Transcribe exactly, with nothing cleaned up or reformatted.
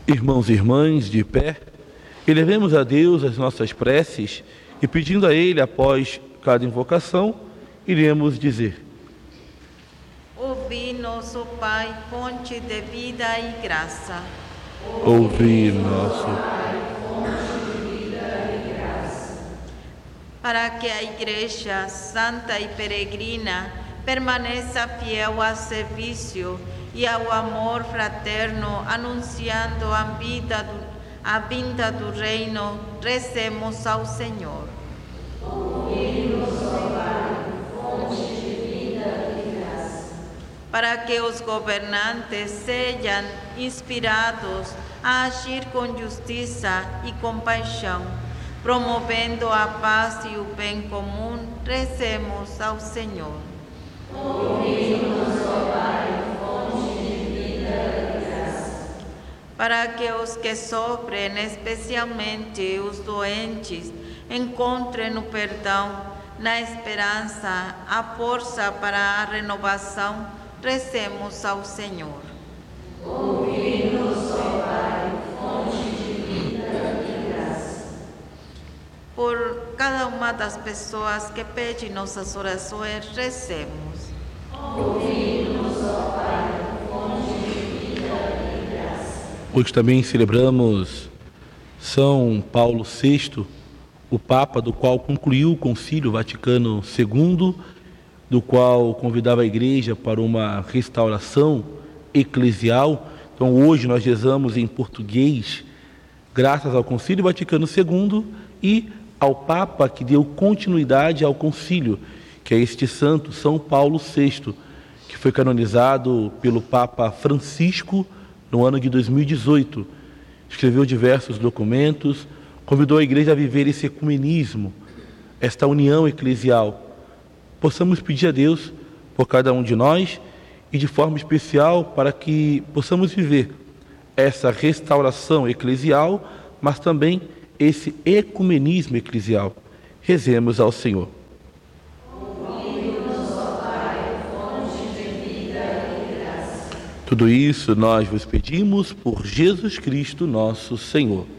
Irmãos e irmãs, de pé, elevemos a Deus as nossas preces e, pedindo a Ele, após cada invocação, iremos dizer: Ouvi, nosso Pai, fonte de vida e graça. Ouvi, nosso Para que a Igreja Santa e Peregrina permaneça fiel ao serviço e ao amor fraterno, anunciando a, vida do, a vinda do Reino, rezemos ao Senhor. Ouvi-nos, ó Pai, fonte de vida e graça. Para que os governantes sejam inspirados a agir com justiça e compaixão, promovendo a paz e o bem comum, rezemos ao Senhor. Ouvi-nos, ó Pai, fonte de vida e graça. Para que os que sofrem, especialmente os doentes, encontrem no perdão, na esperança, a força para a renovação, rezemos ao Senhor. Ouvi-nos, ó Pai, fonte de vida e graça. Por cada uma das pessoas que pedem nossas orações, rezemos. Ouvi-nos, ó Pai, fonte de vida e graça. Hoje também celebramos São Paulo sexto, o Papa, do qual concluiu o Concílio Vaticano segundo, do qual convidava a Igreja para uma restauração eclesial. Então hoje nós rezamos em português, graças ao Concílio Vaticano segundo e ao Papa que deu continuidade ao concílio, que é este santo, São Paulo sexto, que foi canonizado pelo Papa Francisco no ano de dois mil e dezoito. Escreveu diversos documentos, convidou a Igreja a viver esse ecumenismo, esta união eclesial. Possamos pedir a Deus por cada um de nós e de forma especial para que possamos viver essa restauração eclesial, mas também esse ecumenismo eclesial. Rezemos ao Senhor. Ouvi-nos, ó Pai, fonte de vida e graça. Tudo isso nós vos pedimos por Jesus Cristo, nosso Senhor.